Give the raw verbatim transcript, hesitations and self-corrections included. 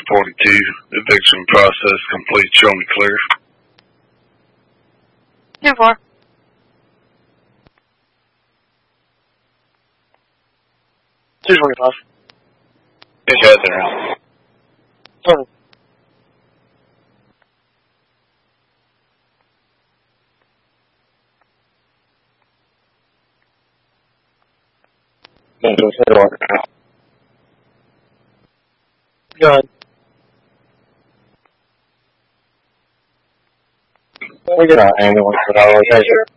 forty-two, eviction process complete, show me clear. Two four. two twenty-five. Good head there. Total. Go ahead. We get our ambulance at our location.